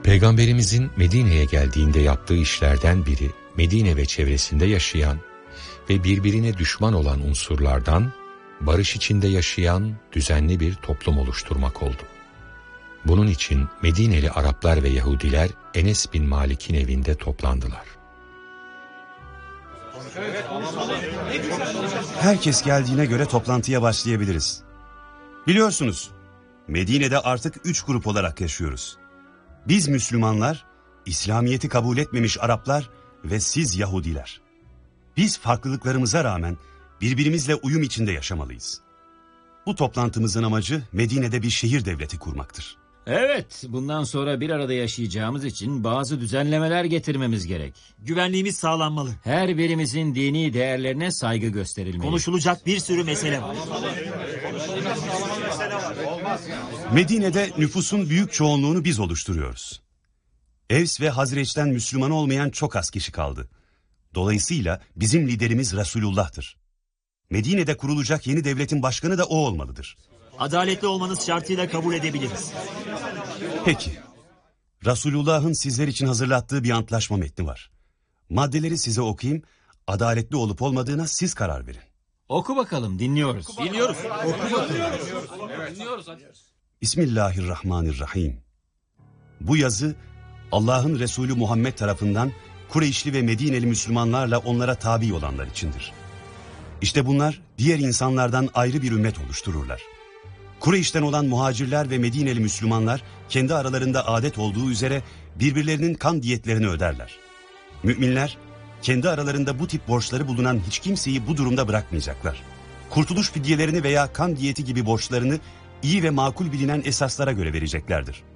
Peygamberimizin Medine'ye geldiğinde yaptığı işlerden biri, Medine ve çevresinde yaşayan ve birbirine düşman olan unsurlardan barış içinde yaşayan düzenli bir toplum oluşturmak oldu. Bunun için Medineli Araplar ve Yahudiler Enes bin Malik'in evinde toplandılar. Herkes geldiğine göre toplantıya başlayabiliriz. Biliyorsunuz, Medine'de artık 3 grup olarak yaşıyoruz. Biz Müslümanlar, İslamiyet'i kabul etmemiş Araplar ve siz Yahudiler. Biz farklılıklarımıza rağmen birbirimizle uyum içinde yaşamalıyız. Bu toplantımızın amacı Medine'de bir şehir devleti kurmaktır. Evet, bundan sonra bir arada yaşayacağımız için bazı düzenlemeler getirmemiz gerek. Güvenliğimiz sağlanmalı. Her birimizin dini değerlerine saygı gösterilmeli. Konuşulacak bir sürü mesele var. Medine'de nüfusun büyük çoğunluğunu biz oluşturuyoruz. Evs ve Hazreç'ten Müslüman olmayan çok az kişi kaldı. Dolayısıyla bizim liderimiz Resulullah'tır. Medine'de kurulacak yeni devletin başkanı da o olmalıdır. Adaletli olmanız şartıyla kabul edebiliriz. Peki. Resulullah'ın sizler için hazırlattığı bir antlaşma metni var. Maddeleri size okuyayım, adaletli olup olmadığına siz karar verin. Oku bakalım, dinliyoruz. Dinliyoruz. Bismillahirrahmanirrahim. Bu yazı Allah'ın Resulü Muhammed tarafından Kureyşli ve Medineli Müslümanlarla onlara tabi olanlar içindir. İşte bunlar diğer insanlardan ayrı bir ümmet oluştururlar. Kureyş'ten olan muhacirler ve Medineli Müslümanlar kendi aralarında adet olduğu üzere birbirlerinin kan diyetlerini öderler. Müminler kendi aralarında bu tip borçları bulunan hiç kimseyi bu durumda bırakmayacaklar. Kurtuluş fidyelerini veya kan diyeti gibi borçlarını iyi ve makul bilinen esaslara göre vereceklerdir.